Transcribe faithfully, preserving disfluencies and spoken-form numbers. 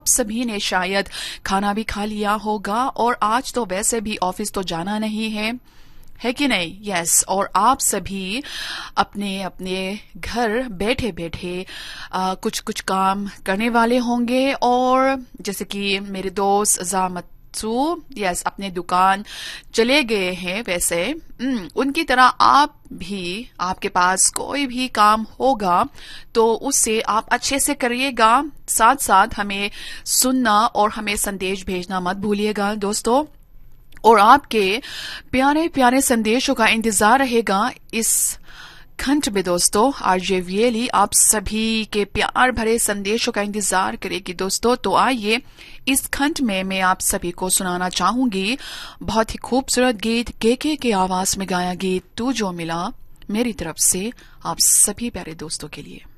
सभी ने शायद खाना भी खा लिया होगा और आज तो वैसे भी ऑफिस तो जाना नहीं है, है कि नहीं? यस। और आप सभी अपने अपने घर बैठे बैठे आ, कुछ कुछ काम करने वाले होंगे। और जैसे कि मेरे दोस्त जामत यस अपने दुकान चले गए हैं, वैसे हम्म, उनकी तरह आप भी, आपके पास कोई भी काम होगा तो उससे आप अच्छे से करिएगा। साथ साथ हमें सुनना और हमें संदेश भेजना मत भूलिएगा दोस्तों। और आपके प्यारे प्यारे संदेशों का इंतजार रहेगा इस खंड में दोस्तों। आरजे वीएली आप सभी के प्यार भरे संदेशों का इंतजार करेगी दोस्तों। तो आइए इस खंड में मैं आप सभी को सुनाना चाहूंगी बहुत ही खूबसूरत गीत, केके के आवाज में गाया गीत तू जो मिला, मेरी तरफ से आप सभी प्यारे दोस्तों के लिए।